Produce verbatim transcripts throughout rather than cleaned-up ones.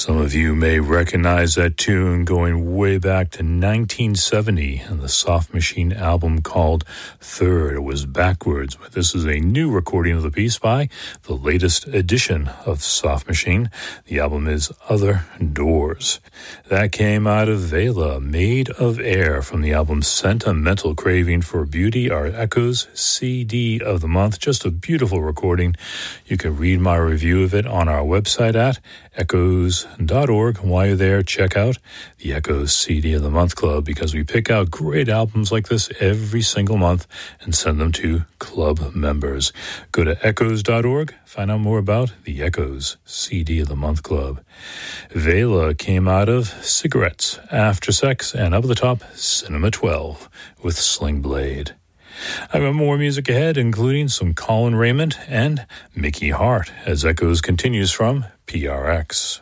Some of you may recognize that tune going way back to nineteen seventy and the Soft Machine album called Third. It was backwards, but this is a new recording of the piece by the latest edition of Soft Machine. The album is Other Doors. That came out of Vela, Made of Air, from the album Sentimental Craving for Beauty, our Echoes C D of the month. Just a beautiful recording. You can read my review of it on our website at echoes dot org. While you're there, check out the Echoes C D of the Month Club, because we pick out great albums like this every single month and send them to club members. Go to echoes dot org, find out more about the Echoes C D of the Month Club. Vela came out of Cigarettes, After Sex, and up at the top, Cinema twelve with Sling Blade. I've got more music ahead, including some Colin Raymond and Mickey Hart, as Echoes continues from P R X.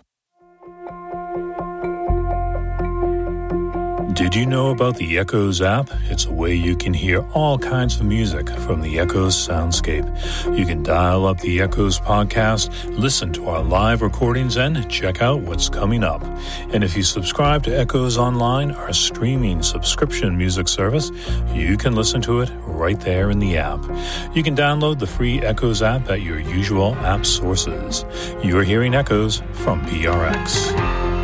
Did you know about the Echoes app? It's a way you can hear all kinds of music from the Echoes soundscape. You can dial up the Echoes podcast, listen to our live recordings, and check out what's coming up. And if you subscribe to Echoes Online, our streaming subscription music service, you can listen to it right there in the app. You can download the free Echoes app at your usual app sources. You're hearing Echoes from P R X.